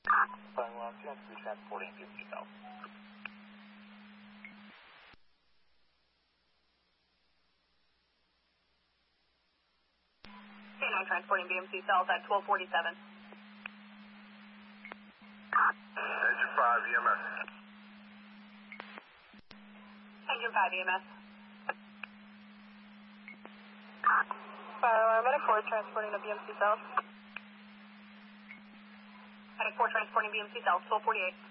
Fire 1, 2 transporting BMC South. K9 transporting BMC South at 1247. Engine 5 EMS. Engine 5 EMS. Fire alarm, Medic 4 transporting to BMC South. Medic 4 transporting BMC South, 1248.